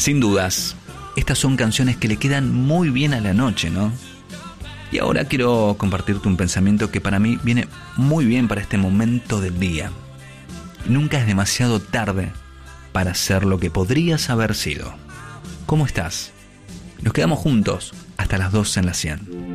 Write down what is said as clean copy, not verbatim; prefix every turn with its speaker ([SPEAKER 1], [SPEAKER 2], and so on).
[SPEAKER 1] Sin dudas, estas son canciones que le quedan muy bien a la noche, ¿no? Y ahora quiero compartirte un pensamiento que para mí viene muy bien para este momento del día. Nunca es demasiado tarde para ser lo que podrías haber sido. ¿Cómo estás? Nos quedamos juntos hasta las 12 en la 100.